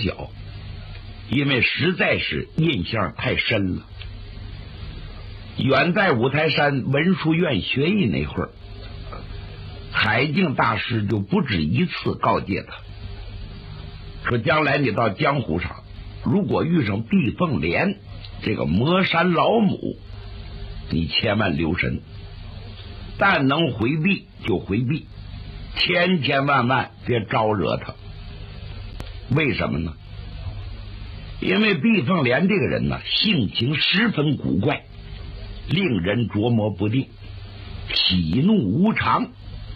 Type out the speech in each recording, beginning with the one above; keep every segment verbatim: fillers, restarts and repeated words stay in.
小，因为实在是印象太深了。远在五台山文殊院学艺那会儿，海静大师就不止一次告诫他，说将来你到江湖上，如果遇上碧凤莲这个魔山老母，你千万留神，但能回避就回避，千千万万别招惹他。为什么呢？因为碧凤莲这个人呢，性情十分古怪，令人琢磨不定，喜怒无常，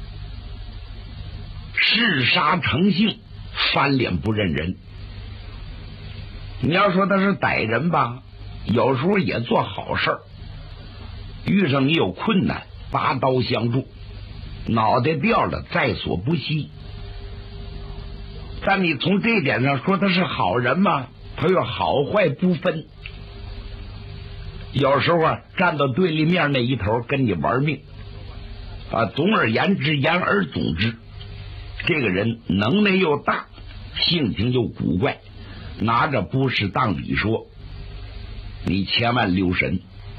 嗜杀成性，翻脸不认人。你要说他是歹人吧，有时候也做好事儿，遇上你有困难，拔刀相助，脑袋掉了在所不惜。但你从这一点上说他是好人吗？他又好坏不分，有时候啊站到对立面那一头跟你玩命啊。总而言之，言而总之，这个人能耐又大，性情又古怪，拿着不是当理说，你千万留神。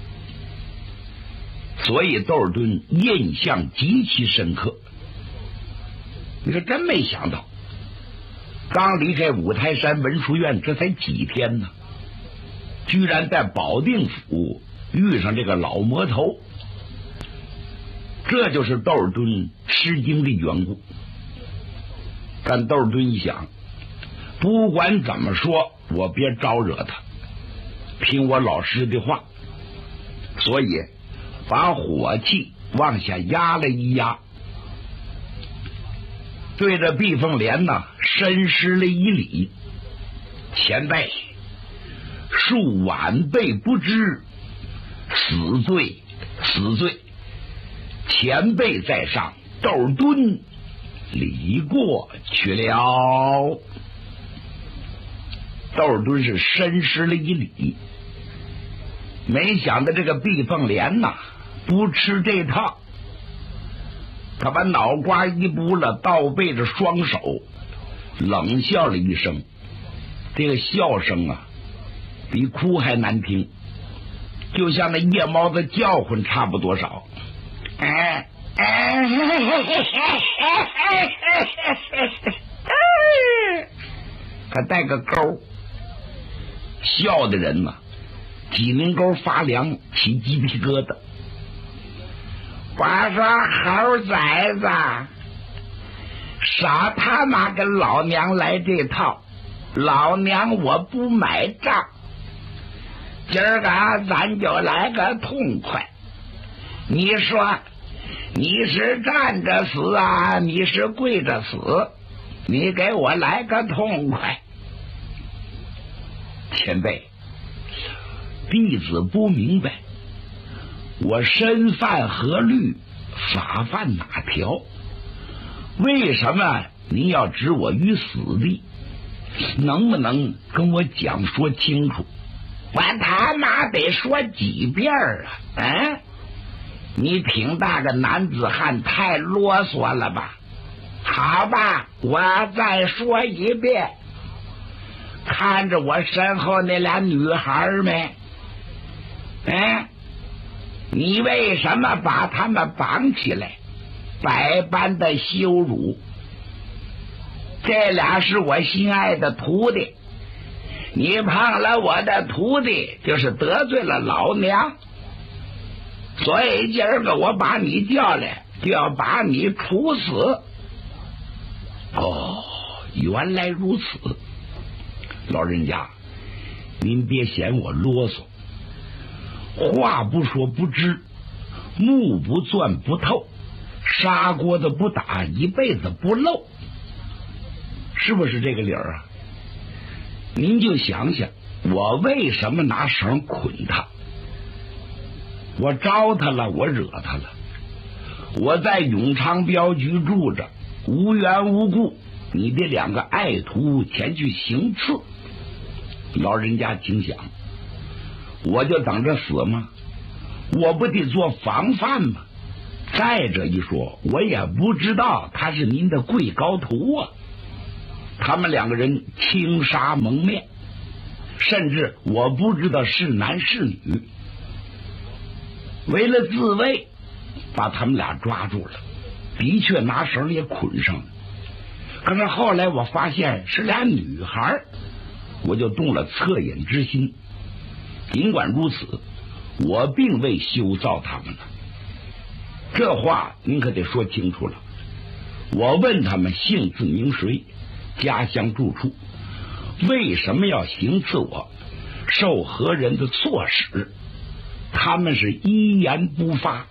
所以窦尔敦印象极其深刻。你说真没想到，刚离开五台山文殊院这才几天呢，居然在保定府遇上这个老魔头，这就是窦尔敦吃惊的缘故。但窦尔敦一想，不管怎么说，我别招惹他，听我老师的话，所以把火气往下压了一压，对着碧凤莲呢深施了一礼：前辈，恕晚辈不知，死罪死罪，前辈在上，窦尔敦礼过去了。窦尔敦是深施了一礼，没想到这个碧凤莲呐不吃这套，他把脑瓜一拨了，倒背着双手，冷笑了一声。这个笑声啊比哭还难听，就像那夜猫子叫唤差不多少。哎哎，还带个勾，笑的人呐脊梁沟发凉，起鸡皮疙瘩。我说猴崽子，少他妈跟老娘来这套，老娘我不买账。今儿个咱就来个痛快。你说你是站着死啊，你是跪着死，你给我来个痛快。前辈，弟子不明白，我身犯何律，法犯哪条？为什么您要置我于死地？能不能跟我讲说清楚？我他妈得说几遍啊！嗯，你挺大个男子汉，太啰嗦了吧？好吧，我再说一遍。看着我身后那俩女孩没？嗯，你为什么把他们绑起来？百般的羞辱。这俩是我心爱的徒弟，你碰了我的徒弟，就是得罪了老娘。所以今儿个我把你叫来，就要把你处死。哦，原来如此。老人家，您别嫌我啰嗦，话不说不知，目不钻不透，砂锅子不打一辈子不漏，是不是这个理儿啊？您就想想，我为什么拿绳捆他？我招他了，我惹他了。我在永昌镖局住着，无缘无故你的两个爱徒前去行刺，老人家请想，我就等着死吗？我不得做防范吗？再者一说，我也不知道他是您的贵高徒啊。 他们两个人轻纱蒙面，甚至我不知道是男是女。为了自卫，把他们俩抓住了，的确拿绳也捆上了。可是后来我发现是俩女孩，我就动了恻隐之心。尽管如此，我并未羞臊他们了。这话您可得说清楚了。我问他们姓字名谁，家乡住处，为什么要行刺我，受何人的唆使，他们是一言不发。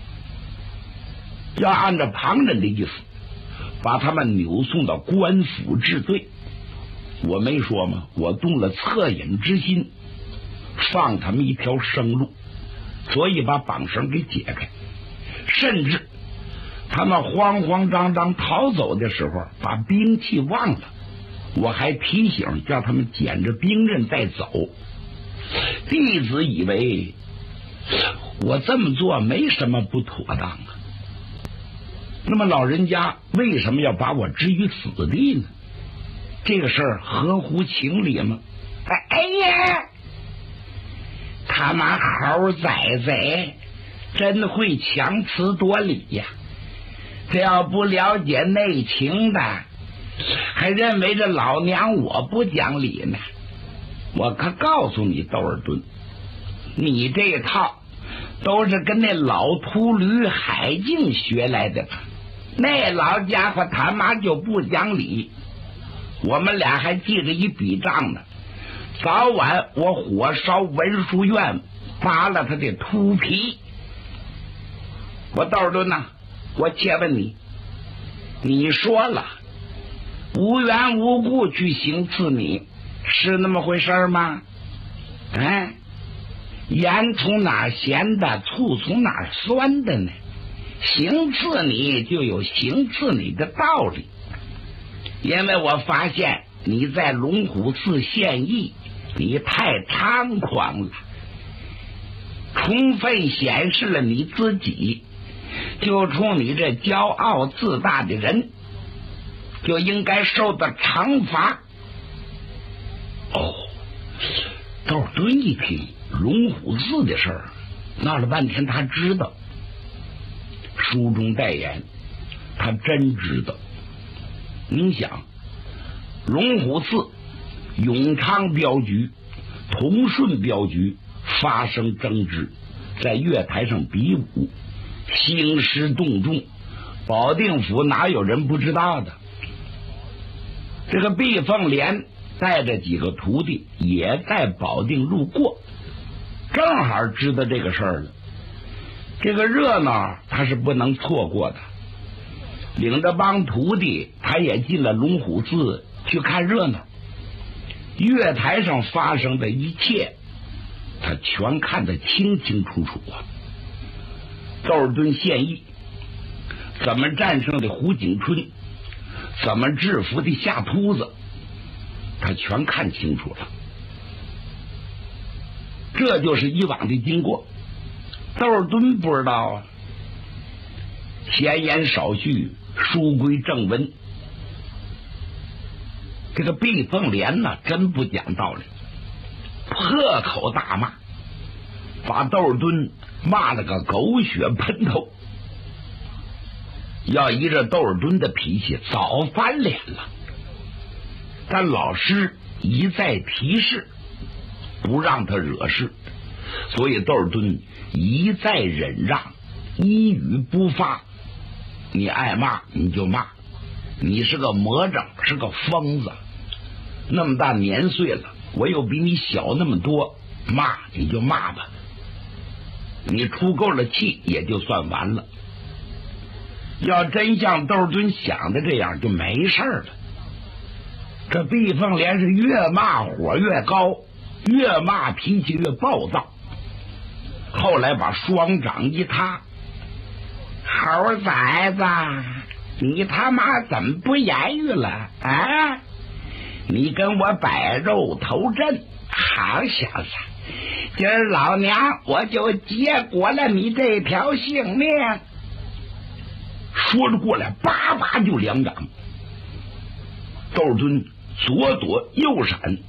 要按照旁人的意思，把他们扭送到官府治罪。我没说吗？我动了恻隐之心，放他们一条生路，所以把绑绳给解开。甚至他们慌慌张张逃走的时候，把兵器忘了，我还提醒叫他们捡着兵刃再走。弟子以为我这么做没什么不妥当啊，那么老人家为什么要把我置于死地呢？这个事儿合乎情理吗？哎呀，他妈猴崽崽真会强词夺理呀！这要不了解内情的，还认为这老娘我不讲理呢。我可告诉你，窦尔敦，你这一套都是跟那老秃驴海静学来的吧？那老家伙他妈就不讲理，我们俩还记着一笔账呢。早晚我火烧文殊院，扒了他的秃皮。我窦尔敦呐，我切问你，你说了无缘无故去行刺你，是那么回事吗？嗯，盐从哪咸的，醋从哪酸的呢？行刺你就有行刺你的道理，因为我发现你在龙虎寺献艺，你太猖狂了，充分显示了你自己。就冲你这骄傲自大的人，就应该受到惩罚。哦，窦尔敦一听龙虎寺的事儿，闹了半天他知道，书中代言，他真知道。您想，龙虎寺、永昌镖局、同顺镖局发生争执，在月台上比武，兴师动众，保定府哪有人不知道的？这个毕凤莲带着几个徒弟也在保定路过，正好知道这个事儿了。这个热闹他是不能错过的，领着帮徒弟，他也进了龙虎寺去看热闹。月台上发生的一切，他全看得清清楚楚啊。窦尔敦献艺，怎么战胜的胡景春，怎么制服的夏秃子，他全看清楚了。这就是以往的经过，窦尔敦不知道啊。闲言少叙，书归正文。这个毕凤莲呢，真不讲道理，破口大骂，把窦尔敦骂了个狗血喷头。要依着窦尔敦的脾气，早翻脸了。但老师一再提示，不让他惹事，所以窦尔敦一再忍让，一语不发。你爱骂你就骂，你是个魔怔，是个疯子，那么大年岁了，我又比你小那么多，骂你就骂吧，你出够了气也就算完了。要真像窦尔敦想的这样，就没事了。这毕凤莲是越骂火越高，越骂脾气越暴躁。后来把双掌一踏，猴崽子，你他妈怎么不言语了啊？你跟我摆肉头阵，好小子，今儿老娘我就结果了你这条性命。说着过来，叭叭就两掌。 窦尔敦左躲右闪，